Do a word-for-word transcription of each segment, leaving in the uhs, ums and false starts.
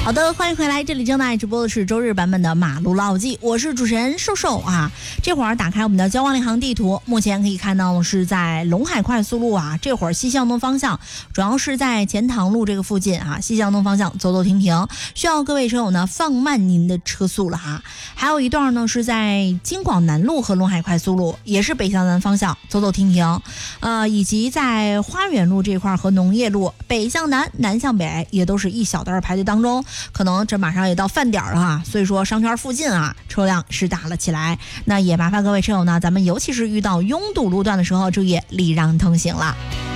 好的，欢迎回来，这里正在直播的是周日版本的马路老记，我是主持人瘦瘦啊。这会儿打开我们的交广领航地图，目前可以看到是在陇海快速路啊，这会儿西向东方向主要是在钱塘路这个附近啊，西向东方向走走停停，需要各位车友呢放慢您的车速了哈。还有一段呢是在京广南路和陇海快速路，也是北向南方向走走停停，呃，以及在花园路这块和农业路北向南南向北也都是一小段排队当中，可能这马上也到饭点了哈，所以说商圈附近啊车辆是打了起来，那也麻烦各位车友呢，咱们尤其是遇到拥堵路段的时候注意礼让通行了。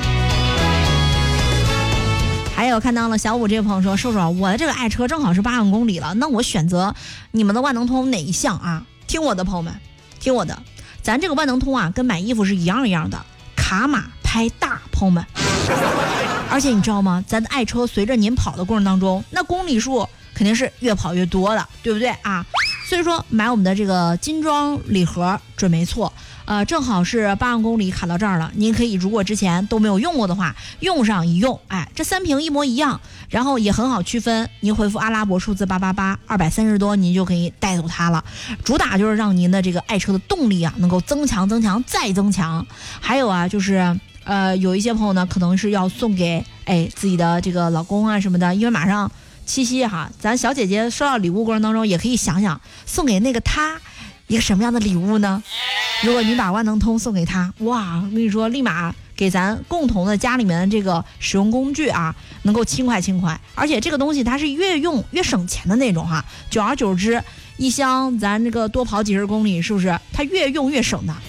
还有看到了小五这位朋友说，瘦瘦，我的这个爱车正好是八万公里了，那我选择你们的万能通哪一项啊？听我的朋友们，听我的，咱这个万能通啊跟买衣服是一样一样的，卡码拍大，朋友们。而且你知道吗，咱的爱车随着您跑的过程当中，那公里数肯定是越跑越多的，对不对啊？所以说买我们的这个金装礼盒准没错，呃，正好是八万公里卡到这儿了，您可以如果之前都没有用过的话，用上一用，哎，这三瓶一模一样，然后也很好区分，您回复阿拉伯数字八八八，二百三十多您就可以带走它了。主打就是让您的这个爱车的动力啊能够增强增强再增强。还有啊就是呃，有一些朋友呢可能是要送给哎自己的这个老公啊什么的，因为马上七夕哈，咱小姐姐收到礼物过程当中也可以想想送给那个他一个什么样的礼物呢？如果你把万能通送给他，哇，我跟你说立马给咱共同的家里面的这个使用工具啊能够轻快轻快，而且这个东西它是越用越省钱的那种哈，久而久之一箱咱这个多跑几十公里，是不是它越用越省的？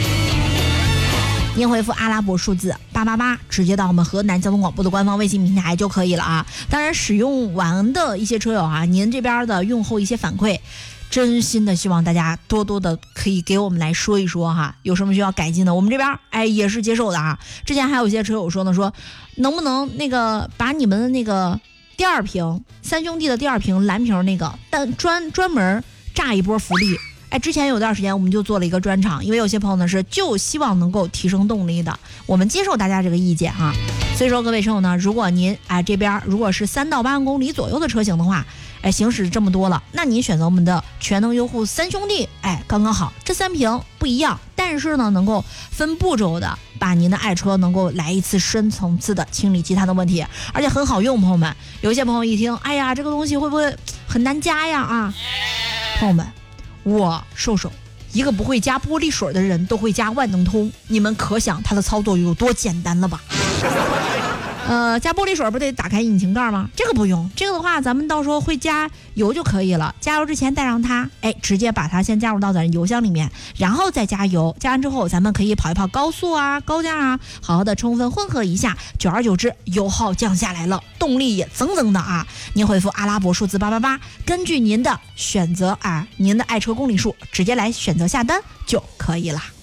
您回复阿拉伯数字八八八，直接到我们河南交通广播的官方微信平台就可以了啊。当然，使用完的一些车友啊，您这边的用后一些反馈，真心的希望大家多多的可以给我们来说一说哈，有什么需要改进的，我们这边哎也是接受的啊。之前还有一些车友说呢，说能不能那个把你们的那个第二瓶三兄弟的第二瓶蓝瓶那个，但专专门炸一波福利。哎，之前有段时间我们就做了一个专场，因为有些朋友呢是就希望能够提升动力的，我们接受大家这个意见哈。所以说各位车友呢，如果您哎这边如果是三到八万公里左右的车型的话，哎行驶这么多了，那您选择我们的全能优护三兄弟，哎刚刚好，这三瓶不一样，但是呢能够分步骤的把您的爱车能够来一次深层次的清理其他的问题，而且很好用。朋友们，有些朋友一听，哎呀这个东西会不会很难加呀啊？朋友们，我瘦瘦一个不会加玻璃水的人都会加万能通，你们可想它的操作有多简单了吧？呃，加玻璃水不得打开引擎盖吗？这个不用，这个的话咱们到时候会加油就可以了。加油之前带上它，哎，直接把它先加入到咱油箱里面，然后再加油。加完之后，咱们可以跑一跑高速啊、高架啊，好好的充分混合一下。久而久之，油耗降下来了，动力也增增的啊。您回复阿拉伯数字八八八，根据您的选择啊，您的爱车公里数，直接来选择下单就可以了。